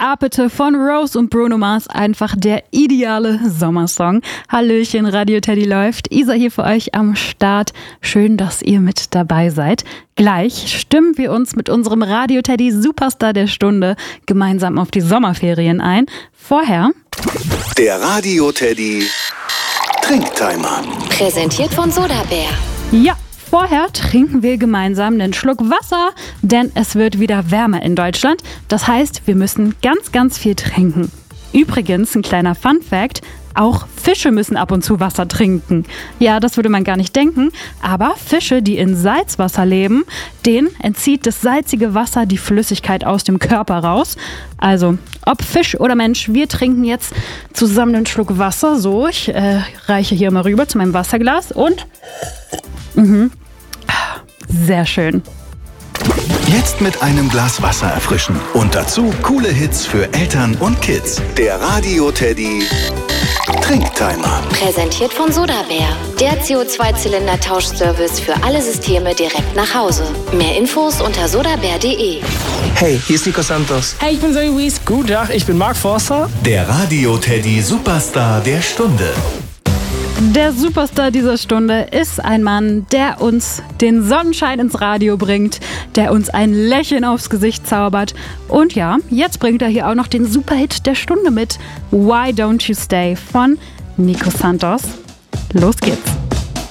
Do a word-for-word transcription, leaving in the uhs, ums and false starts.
Apete von Rose und Bruno Mars, einfach der ideale Sommersong. Hallöchen, Radio Teddy läuft. Isa hier für euch am Start. Schön, dass ihr mit dabei seid. Gleich stimmen wir uns mit unserem Radio Teddy Superstar der Stunde gemeinsam auf die Sommerferien ein. Vorher der Radio Teddy Trinktimer. Präsentiert von Sodabär. Ja. Vorher trinken wir gemeinsam einen Schluck Wasser, denn es wird wieder wärmer in Deutschland. Das heißt, wir müssen ganz, ganz viel trinken. Übrigens, ein kleiner Fun-Fact, auch Fische müssen ab und zu Wasser trinken. Ja, das würde man gar nicht denken, aber Fische, die in Salzwasser leben, denen entzieht das salzige Wasser die Flüssigkeit aus dem Körper raus. Also, ob Fisch oder Mensch, wir trinken jetzt zusammen einen Schluck Wasser. So, ich äh, reiche hier mal rüber zu meinem Wasserglas und... Mhm. Sehr schön. Jetzt mit einem Glas Wasser erfrischen und dazu coole Hits für Eltern und Kids. Der Radio Teddy Trinktimer. Präsentiert von Sodabär. Der C O zwei Zylinder Tauschservice für alle Systeme direkt nach Hause. Mehr Infos unter sodabär punkt de. Hey, hier ist Nico Santos. Hey, ich bin Zoe Wies. Guten Tag, ich bin Mark Forster. Der Radio Teddy Superstar der Stunde. Der Superstar dieser Stunde ist ein Mann, der uns den Sonnenschein ins Radio bringt, der uns ein Lächeln aufs Gesicht zaubert. Und ja, jetzt bringt er hier auch noch den Superhit der Stunde mit. Why Don't You Stay von Nico Santos. Los geht's.